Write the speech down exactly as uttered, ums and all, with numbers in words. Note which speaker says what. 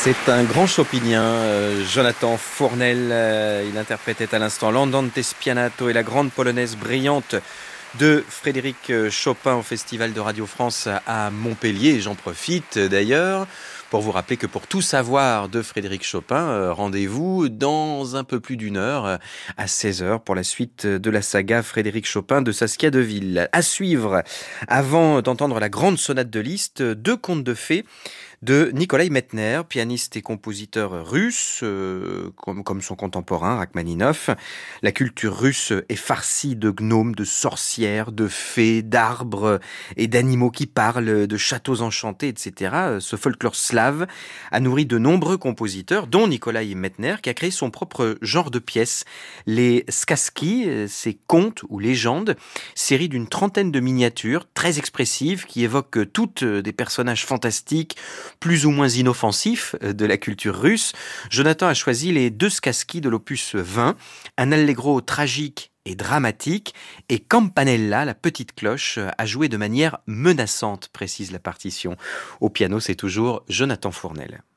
Speaker 1: C'est un grand chopinien, euh, Jonathan Fournel. Euh, il interprétait à l'instant l'Andante Spianato et la grande polonaise brillante de Frédéric Chopin au Festival de Radio France à Montpellier. J'en profite d'ailleurs pour vous rappeler que pour tout savoir de Frédéric Chopin, euh, rendez-vous dans un peu plus d'une heure euh, à seize heures pour la suite de la saga Frédéric Chopin de Saskia Deville. À suivre, avant d'entendre la grande sonate de Liszt, deux contes de fées de Nikolai Medtner, pianiste et compositeur russe, euh, comme, comme son contemporain Rachmaninov. La culture russe est farcie de gnomes, de sorcières, de fées, d'arbres et d'animaux qui parlent, de châteaux enchantés, et cetera. Ce folklore slave a nourri de nombreux compositeurs, dont Nikolai Medtner, qui a créé son propre genre de pièces, les skaski, ces contes ou légendes, série d'une trentaine de miniatures très expressives qui évoquent toutes des personnages fantastiques, plus ou moins inoffensif de la culture russe. Jonathan a choisi les deux skaski de l'opus vingt, un allegro tragique et dramatique, et Campanella, la petite cloche, a joué de manière menaçante, précise la partition. Au piano, c'est toujours Jonathan Fournel.